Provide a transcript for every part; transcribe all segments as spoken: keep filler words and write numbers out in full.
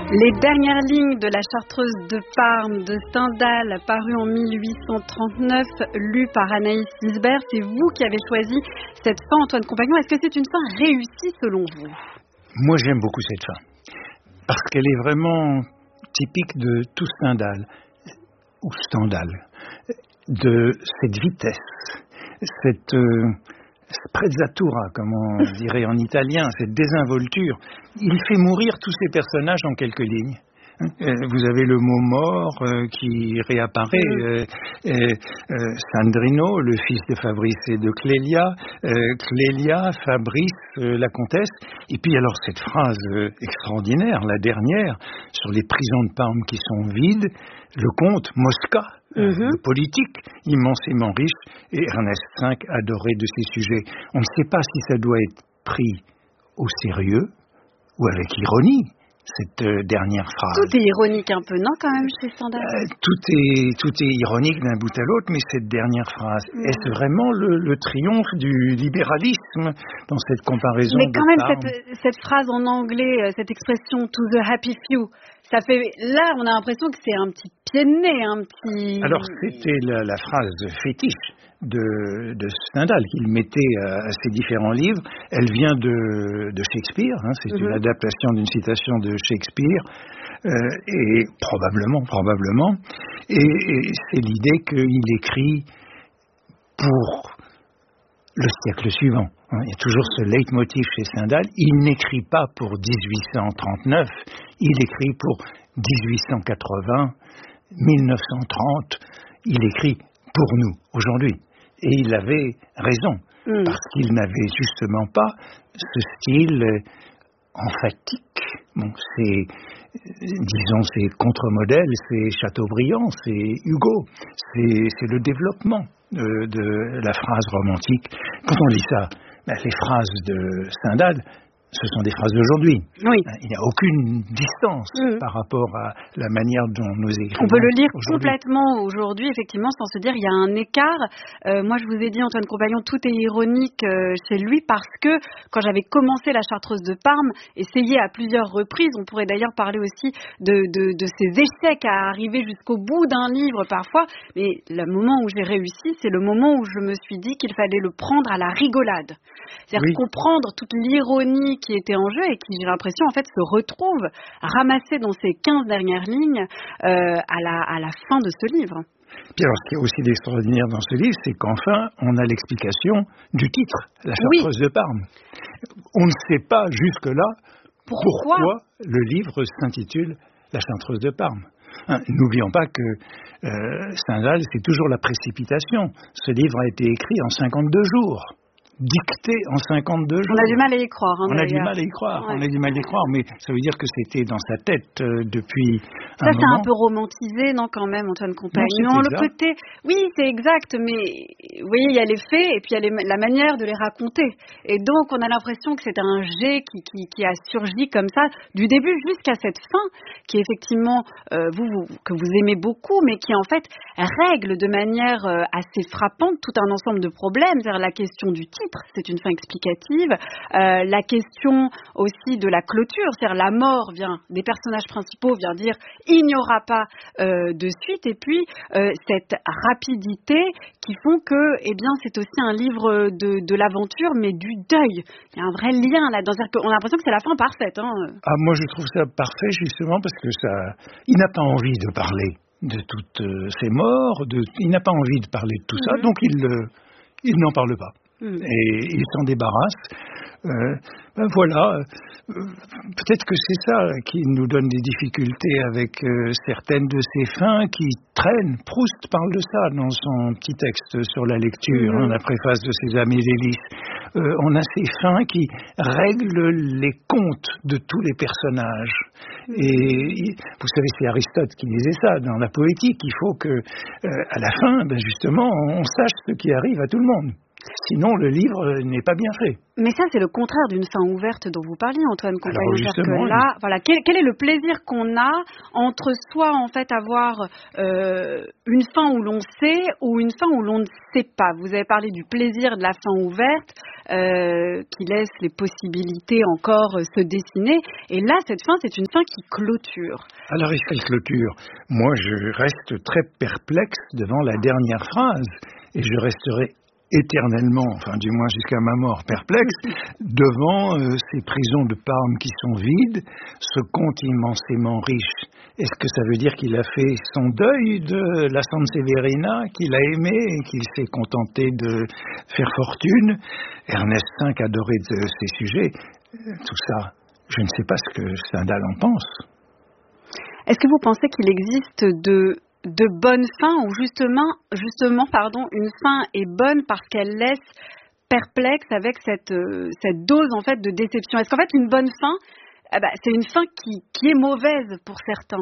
Les dernières lignes de la Chartreuse de Parme de Stendhal, paru en mille huit cent trente-neuf, lu par Anaïs Lisbert. C'est vous qui avez choisi cette fin, Antoine Compagnon. Est-ce que c'est une fin réussie selon vous? Moi, j'aime beaucoup cette fin, parce qu'elle est vraiment typique de tout Stendhal, ou Stendhal, de cette vitesse, cette euh, sprezzatura, comme on dirait en italien, cette désinvolture. Il fait mourir tous ces personnages en quelques lignes. Vous avez le mot mort euh, qui réapparaît, euh, euh, euh, Sandrino, le fils de Fabrice et de Clélia, euh, Clélia, Fabrice, euh, la comtesse, et puis alors cette phrase euh, extraordinaire, la dernière, sur les prisons de Parme qui sont vides, le comte Mosca, euh, mm-hmm. le politique immensément riche, et Ernest cinq adoré de ces sujets. On ne sait pas si ça doit être pris au sérieux ou avec ironie. Cette euh, dernière phrase. Tout est ironique un peu, non, quand même, chez Stendhal euh, tout, est, tout est ironique d'un bout à l'autre, mais cette dernière phrase, mmh. est-ce vraiment le, le triomphe du libéralisme dans cette comparaison? Mais quand même, Parme cette, cette phrase en anglais, cette expression « to the happy few », ça fait, là, on a l'impression que c'est un petit pied de nez, un petit... Alors, c'était la, la phrase fétiche de, de Stendhal qu'il mettait à, à ses différents livres. Elle vient de, de Shakespeare, hein, c'est mm-hmm. une adaptation d'une citation de Shakespeare, euh, et probablement, probablement, et, et c'est l'idée qu'il écrit pour le siècle suivant. Il y a toujours ce leitmotiv chez Stendhal. Il n'écrit pas pour dix-huit cent trente-neuf, il écrit pour dix-huit cent quatre-vingts, mille neuf cent trente. Il écrit pour nous, aujourd'hui. Et il avait raison, mm. parce qu'il n'avait justement pas ce style emphatique. Bon, c'est, disons, c'est contre-modèle, c'est Chateaubriand, c'est Hugo, c'est, c'est le développement de, de la phrase romantique. Quand on lit ça, ben, les phrases de Stendhal, ce sont des phrases d'aujourd'hui. Oui. Il n'y a aucune distance mmh. par rapport à la manière dont nous écrivons. On peut le lire aujourd'hui. complètement aujourd'hui, effectivement, sans se dire il y a un écart. Euh, moi, je vous ai dit, Antoine Compagnon, tout est ironique euh, chez lui parce que quand j'avais commencé la Chartreuse de Parme, essayé à plusieurs reprises, on pourrait d'ailleurs parler aussi de, de, de ces échecs à arriver jusqu'au bout d'un livre parfois, mais le moment où j'ai réussi, c'est le moment où je me suis dit qu'il fallait le prendre à la rigolade. C'est-à-dire oui. comprendre toute l'ironie qui était en jeu et qui, j'ai l'impression, en fait, se retrouve ramassée dans ces quinze dernières lignes euh, à, la, à la fin de ce livre. Puis alors, ce qui est aussi d'extraordinaire dans ce livre, c'est qu'enfin, on a l'explication du titre, La Chartreuse oui. de Parme. On ne sait pas jusque-là pourquoi, pourquoi le livre s'intitule La Chartreuse de Parme. Hein, n'oublions pas que euh, Stendhal, c'est toujours la précipitation. Ce livre a été écrit en cinquante-deux jours. Dicté en cinquante-deux jours. On a du mal à y croire. Hein, on a d'ailleurs. du mal à y croire. Ouais. On a du mal à y croire, mais ça veut dire que c'était dans sa tête euh, depuis ça, un c'est moment. un peu romantisé, non, quand même, Antoine Compagnon. Non, le côté, oui, c'est exact, mais vous voyez, il y a les faits et puis il y a les, la manière de les raconter. Et donc, on a l'impression que c'est un jet qui, qui, qui a surgi comme ça, du début jusqu'à cette fin, qui effectivement, euh, vous, vous, que vous aimez beaucoup, mais qui en fait règle de manière euh, assez frappante tout un ensemble de problèmes. C'est-à-dire la question du titre, c'est une fin explicative. Euh, la question aussi de la clôture, c'est-à-dire la mort vient, des personnages principaux vient dire il n'y aura pas euh, de suite, et puis euh, cette rapidité qui font que, eh bien, c'est aussi un livre de, de l'aventure, mais du deuil. Il y a un vrai lien là-dedans. On a l'impression que c'est la fin parfaite. Hein. Ah, moi, je trouve ça parfait justement parce que ça, il n'a pas envie de parler de toutes euh, ces morts, de, il n'a pas envie de parler de tout mm-hmm. ça, donc il, euh, il n'en parle pas. Mm. Et il s'en débarrasse. Euh, ben voilà, euh, peut-être que c'est ça qui nous donne des difficultés avec euh, certaines de ces fins qui traînent. Proust parle de ça dans son petit texte sur la lecture, mm-hmm. hein, la préface de ses amis d'Hélice. Euh, on a ces fins qui règlent les comptes de tous les personnages. Mm-hmm. Et vous savez, c'est Aristote qui disait ça dans la poétique. Il faut que, euh, à la fin, ben justement, on sache ce qui arrive à tout le monde. Sinon, le livre n'est pas bien fait. Mais ça, c'est le contraire d'une fin ouverte dont vous parliez, Antoine Compagnon. Alors, justement, que là, voilà, quel, quel est le plaisir qu'on a entre soit en fait avoir euh, une fin où l'on sait ou une fin où l'on ne sait pas. Vous avez parlé du plaisir de la fin ouverte euh, qui laisse les possibilités encore euh, se dessiner. Et là, cette fin, c'est une fin qui clôture. Alors, est-ce qu'elle clôture ? Moi, je reste très perplexe devant la dernière phrase et je resterai éternellement, enfin du moins jusqu'à ma mort, perplexe, devant euh, ces prisons de Parme qui sont vides, ce comte immensément riche. Est-ce que ça veut dire qu'il a fait son deuil de la Sanseverina, qu'il a aimé et qu'il s'est contenté de faire fortune ? Ernest cinq adorait de ces sujets. Tout ça, je ne sais pas ce que Stendhal en pense. Est-ce que vous pensez qu'il existe de... de bonnes fins ou justement, justement pardon, une fin est bonne parce qu'elle laisse perplexe avec cette, euh, cette dose en fait de déception. Est-ce qu'en fait une bonne fin, eh ben, c'est une fin qui, qui est mauvaise pour certains?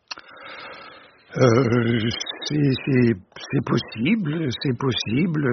Euh, c'est, c'est, c'est possible, c'est possible.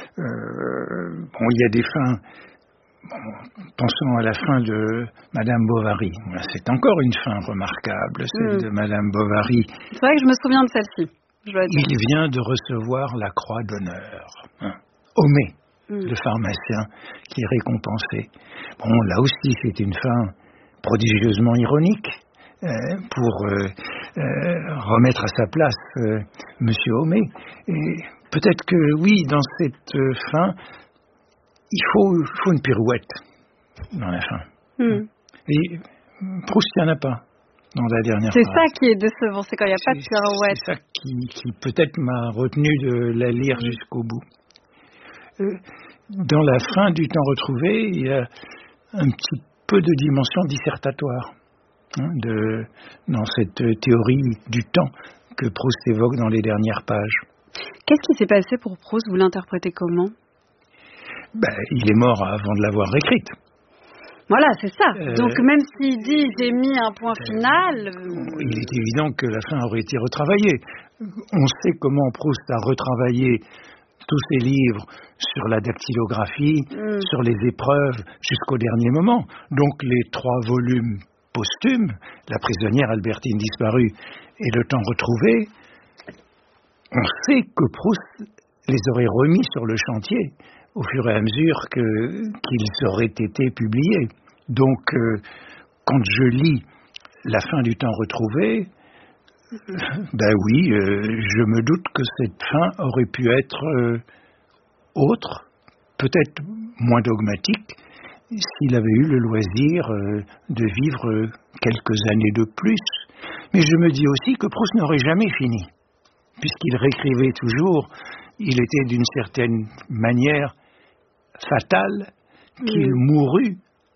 Euh, bon, il y a des fins. Bon, pensons à la fin de Madame Bovary. C'est encore une fin remarquable, celle mmh. de Madame Bovary. C'est vrai que je me souviens de celle-ci. Je dois dire. Il vient de recevoir la croix d'honneur. Hein. Homais, mmh. le pharmacien, qui est récompensé. Bon, là aussi, c'est une fin prodigieusement ironique euh, pour euh, euh, remettre à sa place euh, Monsieur Homais. Et peut-être que, oui, dans cette euh, fin, Il faut, il faut une pirouette dans la fin. Mm. Et Proust, il n'y en a pas dans la dernière C'est phrase. ça qui est décevant, c'est quand il n'y a c'est, pas de pirouette. C'est ça qui, qui peut-être m'a retenu de la lire mm. jusqu'au bout. Euh, dans la fin du temps retrouvé, il y a un petit peu de dimension dissertatoire hein, de, dans cette théorie du temps que Proust évoque dans les dernières pages. Qu'est-ce qui s'est passé pour Proust? Vous l'interprétez comment? Ben, il est mort avant de l'avoir écrite. Voilà, c'est ça. Euh, Donc même s'il dit j'ai mis un point euh, final... Il est évident que la fin aurait été retravaillée. On sait comment Proust a retravaillé tous ses livres sur la dactylographie, mm. sur les épreuves, jusqu'au dernier moment. Donc les trois volumes posthumes, La prisonnière Albertine disparue et Le temps retrouvé, on sait que Proust les aurait remis sur le chantier au fur et à mesure que, qu'ils auraient été publiés. Donc, euh, quand je lis La fin du temps retrouvé, ben oui, euh, je me doute que cette fin aurait pu être euh, autre, peut-être moins dogmatique, s'il avait eu le loisir euh, de vivre quelques années de plus. Mais je me dis aussi que Proust n'aurait jamais fini, puisqu'il réécrivait toujours. Il était d'une certaine manière fatal qu'il mmh. mourut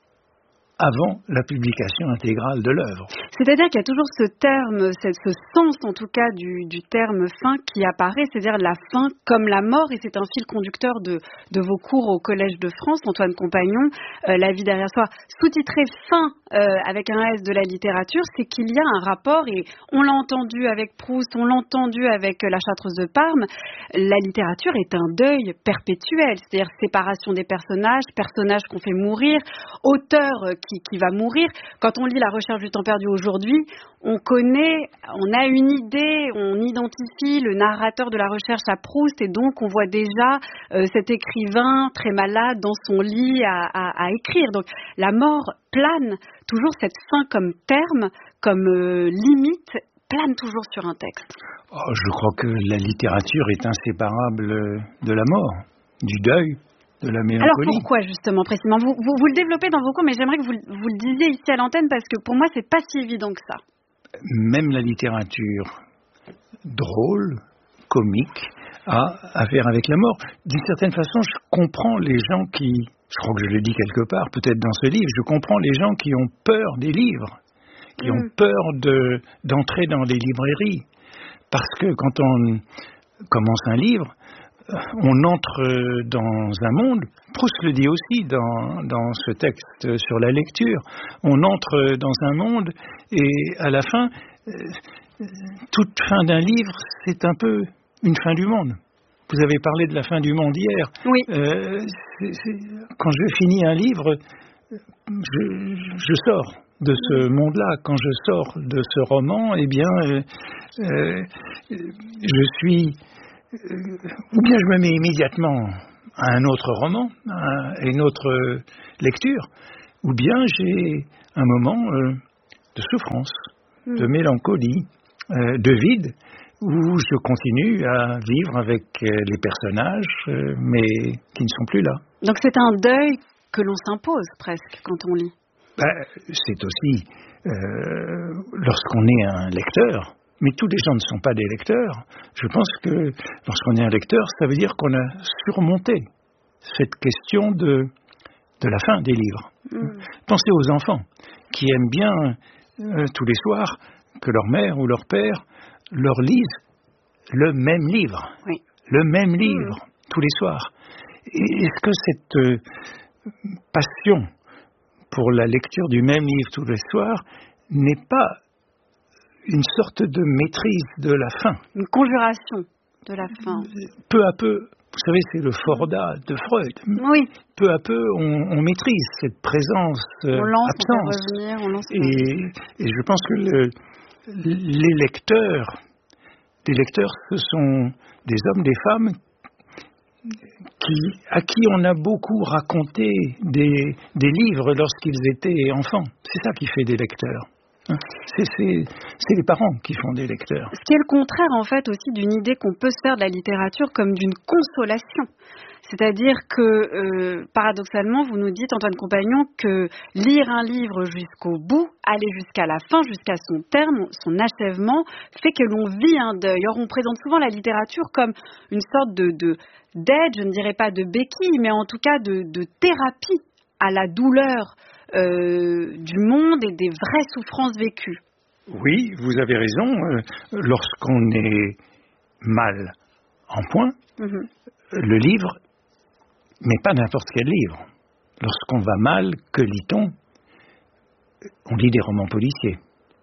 avant la publication intégrale de l'œuvre. C'est-à-dire qu'il y a toujours ce terme, ce sens en tout cas du, du terme fin qui apparaît, c'est-à-dire la fin comme la mort, et c'est un fil conducteur de, de vos cours au Collège de France, Antoine Compagnon, euh, La vie derrière soi. Sous-titré fin euh, avec un S de la littérature, c'est qu'il y a un rapport, et on l'a entendu avec Proust, on l'a entendu avec La Chartreuse de Parme, la littérature est un deuil perpétuel, c'est-à-dire séparation des personnages, personnages qu'on fait mourir, auteur Qui, qui va mourir. Quand on lit La recherche du temps perdu aujourd'hui, on connaît, on a une idée, on identifie le narrateur de la recherche à Proust et donc on voit déjà euh, cet écrivain très malade dans son lit à, à, à écrire. Donc la mort plane, toujours cette fin comme terme, comme euh, limite, plane toujours sur un texte. Oh, je crois que la littérature est inséparable de la mort, du deuil. Alors pourquoi justement précisément vous, vous, vous le développez dans vos cours, mais j'aimerais que vous, vous le disiez ici à l'antenne parce que pour moi c'est pas si évident que ça. Même la littérature drôle, comique, a affaire avec la mort. D'une certaine façon, je comprends les gens qui, je crois que je le dis quelque part, peut-être dans ce livre, je comprends les gens qui ont peur des livres, qui mmh. ont peur de, d'entrer dans les librairies. Parce que quand on commence un livre, on entre dans un monde, Proust le dit aussi dans, dans ce texte sur la lecture, on entre dans un monde et à la fin, toute fin d'un livre, c'est un peu une fin du monde. Vous avez parlé de la fin du monde hier. Oui. Euh, c'est, c'est, quand je finis un livre, je, je sors de ce monde-là. Quand je sors de ce roman, eh bien, euh, euh, je suis... Euh, ou bien je me mets immédiatement à un autre roman, à une autre lecture, ou bien j'ai un moment euh, de souffrance, mmh. de mélancolie, euh, de vide, où je continue à vivre avec euh, les personnages, euh, mais qui ne sont plus là. Donc c'est un deuil que l'on s'impose presque quand on lit. Ben, c'est aussi euh, lorsqu'on est un lecteur, mais tous les gens ne sont pas des lecteurs. Je pense que lorsqu'on est un lecteur, ça veut dire qu'on a surmonté cette question de, de la fin des livres. Mmh. Pensez aux enfants qui aiment bien euh, tous les soirs que leur mère ou leur père leur lise le même livre, oui. le même livre mmh. tous les soirs. Et est-ce que cette euh, passion pour la lecture du même livre tous les soirs n'est pas une sorte de maîtrise de la fin? Une conjuration de la fin. Peu à peu, vous savez, c'est le Forda de Freud. Oui. Peu à peu, on, on maîtrise cette présence, euh, on lance, absence. On fait revenir, on lance. Et, et je pense que le, les lecteurs, les lecteurs, ce sont des hommes, des femmes qui, à qui on a beaucoup raconté des, des livres lorsqu'ils étaient enfants. C'est ça qui fait des lecteurs. C'est, c'est, c'est les parents qui font des lecteurs. Ce qui est le contraire, en fait, aussi d'une idée qu'on peut se faire de la littérature comme d'une consolation. C'est-à-dire que, euh, paradoxalement, vous nous dites, Antoine Compagnon, que lire un livre jusqu'au bout, aller jusqu'à la fin, jusqu'à son terme, son achèvement, fait que l'on vit un deuil. Or, on présente souvent la littérature comme une sorte de, de, d'aide, je ne dirais pas de béquille, mais en tout cas de, de thérapie à la douleur euh, du monde et des vraies souffrances vécues. Oui, vous avez raison. Euh, lorsqu'on est mal en point, mm-hmm. le livre, mais pas n'importe quel livre. Lorsqu'on va mal, que lit-on? On lit des romans policiers.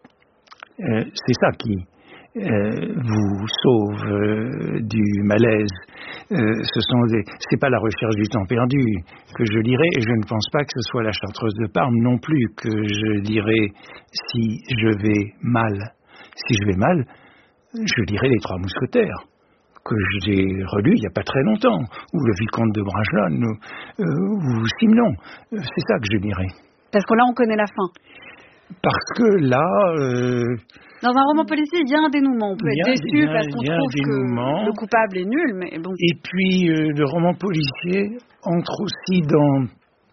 Euh, c'est ça qui euh, vous sauve euh, du malaise. Euh, ce sont des, c'est pas La recherche du temps perdu que je lirai, et je ne pense pas que ce soit La Chartreuse de Parme non plus que je lirai si je vais mal. Si je vais mal, je lirai Les Trois Mousquetaires, que j'ai relu il n'y a pas très longtemps, ou Le Vicomte de Bragelonne, ou, euh, ou Simenon. C'est ça que je lirai. Parce que là, on connaît la fin. Parce que là... Euh, Dans un roman policier, il y a un dénouement. On peut être déçu parce qu'on trouve que le coupable est nul, mais bon. Et puis, euh, le roman policier entre aussi dans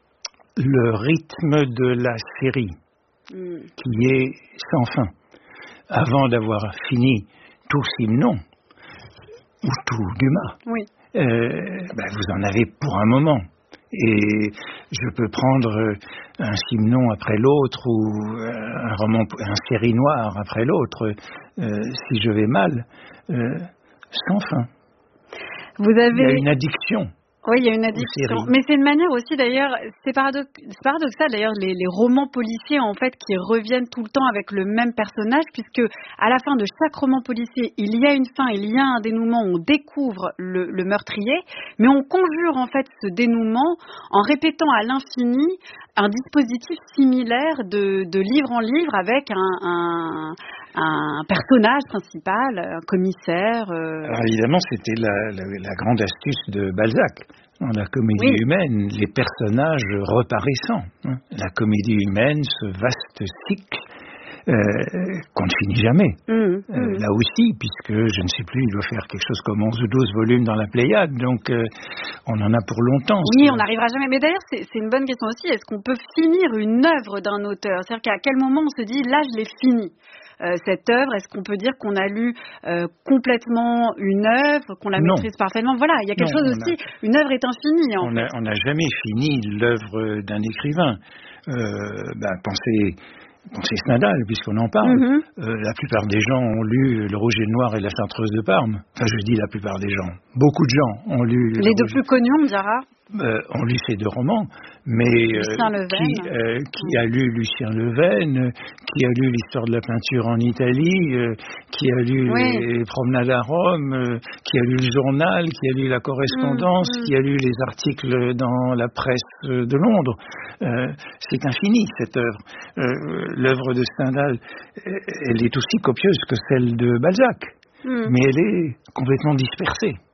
le rythme de la série, mm. qui est sans fin. Avant d'avoir fini tout Simenon, ou tout Dumas, oui. euh, ben vous en avez pour un moment. Et je peux prendre un Simenon après l'autre, ou un roman, un série noire après l'autre, euh, si je vais mal, euh, sans fin. Vous avez... Il y a une addiction. Oui, il y a une addiction. Mais c'est une manière aussi, d'ailleurs, c'est, paradox... c'est paradoxal, d'ailleurs, les, les romans policiers, en fait, qui reviennent tout le temps avec le même personnage, puisque à la fin de chaque roman policier, il y a une fin, il y a un dénouement, on découvre le, le meurtrier, mais on conjure, en fait, ce dénouement en répétant à l'infini un dispositif similaire de, de livre en livre avec un... un un personnage principal, un commissaire. Euh... Alors évidemment, c'était la, la, la grande astuce de Balzac. Dans la comédie oui. humaine, les personnages reparaissants. Hein. La comédie humaine, ce vaste cycle euh, qu'on ne finit jamais. Mmh, euh, mmh. Là aussi, puisque, je ne sais plus, il doit faire quelque chose comme onze ou douze volumes dans la Pléiade, donc euh, on en a pour longtemps. Oui, on n'arrivera jamais. Mais d'ailleurs, c'est, c'est une bonne question aussi. Est-ce qu'on peut finir une œuvre d'un auteur? C'est-à-dire qu'à quel moment on se dit, là, je l'ai fini? Euh, cette œuvre, est-ce qu'on peut dire qu'on a lu euh, complètement une œuvre, qu'on la non. maîtrise parfaitement? Voilà, il y a quelque non, chose aussi, a, une œuvre est infinie. En on n'a jamais fini l'œuvre d'un écrivain. Euh, ben, pensez quand c'est Stendhal, puisqu'on en parle, mm-hmm. euh, la plupart des gens ont lu Le Rouge et le Noir et La Chartreuse de Parme. Enfin, je dis la plupart des gens. Beaucoup de gens ont lu... Les deux plus connus, on dira. Euh, on lit ces deux romans, mais euh, qui, euh, qui a lu Lucien Leven, qui a lu l'histoire de la peinture en Italie, euh, qui a lu oui. les promenades à Rome, euh, qui a lu le journal, qui a lu la correspondance, mmh, mmh. qui a lu les articles dans la presse de Londres. Euh, c'est infini cette œuvre. Euh, l'œuvre de Stendhal, elle est aussi copieuse que celle de Balzac, mmh. mais elle est complètement dispersée.